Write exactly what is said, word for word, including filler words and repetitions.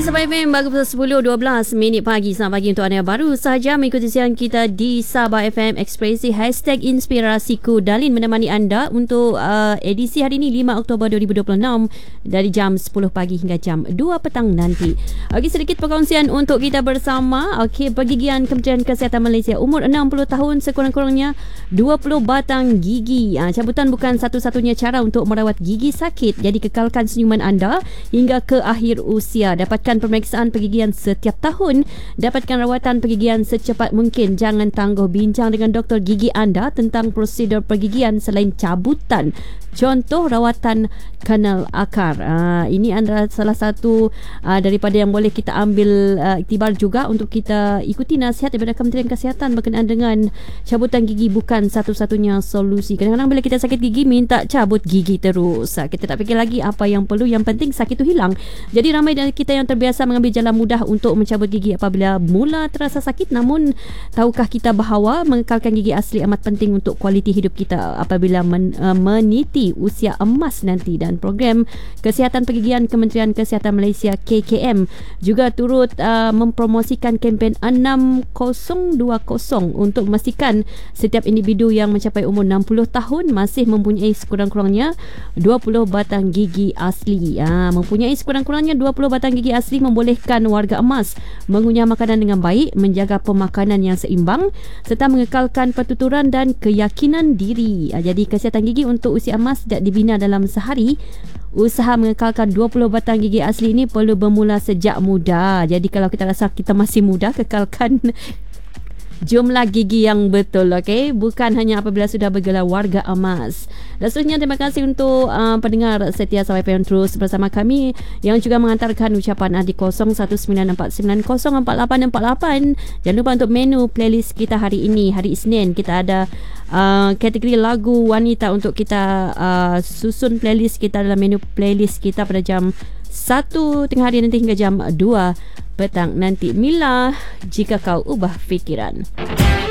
Sabah F M baru sepuluh dua belas minit pagi. Selamat pagi untuk anda yang baru sahaja mengikuti siaran kita di Sabah F M Ekspresi. Hashtag Inspirasiku Dalin menemani anda untuk uh, edisi hari ini lima Oktober dua ribu dua puluh enam dari jam sepuluh pagi hingga jam dua petang nanti. Okey, sedikit perkongsian untuk kita bersama. Okey, pergigian Kementerian Kesihatan Malaysia, umur enam puluh tahun sekurang-kurangnya dua puluh batang gigi. Uh, cabutan bukan satu-satunya cara untuk merawat gigi sakit. Jadi kekalkan senyuman anda hingga ke akhir usia. Dapatkan pemeriksaan pergigian setiap tahun. Dapatkan rawatan pergigian secepat mungkin. Jangan tangguh, bincang dengan doktor gigi anda tentang prosedur pergigian selain cabutan. Contoh rawatan kanal akar. Uh, ini adalah salah satu uh, daripada yang boleh kita ambil uh, iktibar juga untuk kita ikuti nasihat daripada Kementerian Kesihatan berkenaan dengan cabutan gigi bukan satu-satunya solusi. Kadang-kadang bila kita sakit gigi minta cabut gigi terus. Uh, kita tak fikir lagi apa yang perlu, yang penting sakit tu hilang. Jadi ramai dari kita yang terbiasa mengambil jalan mudah untuk mencabut gigi apabila mula terasa sakit. Namun tahukah kita bahawa mengekalkan gigi asli amat penting untuk kualiti hidup kita apabila men, uh, meniti usia emas nanti. Dan program Kesihatan Pergigian Kementerian Kesihatan Malaysia K K M juga turut uh, mempromosikan kempen enam kosong dua kosong untuk memastikan setiap individu yang mencapai umur enam puluh tahun masih mempunyai sekurang-kurangnya dua puluh batang gigi asli. Uh, mempunyai sekurang-kurangnya dua puluh batang gigi asli membolehkan warga emas mengunyah makanan dengan baik, menjaga pemakanan yang seimbang serta mengekalkan pertuturan dan keyakinan diri. Uh, jadi kesihatan gigi untuk usia emas tidak dibina dalam sehari. Usaha mengekalkan dua puluh batang gigi asli ini perlu bermula sejak muda. Jadi kalau kita rasa kita masih muda, kekalkan jumlah gigi yang betul, okey? Bukan hanya apabila sudah bergelar warga emas. Dan seterusnya, terima kasih untuk uh, pendengar setia Sabah F M terus bersama kami yang juga mengantarkan ucapan di kosong satu sembilan empat sembilan kosong empat lapan empat lapan. Jangan lupa untuk menu playlist kita hari ini, hari Isnin, kita ada uh, kategori lagu wanita untuk kita uh, susun playlist kita dalam menu playlist kita pada jam satu tengah hari nanti hingga jam dua petang nanti. Mila, jika kau ubah fikiran.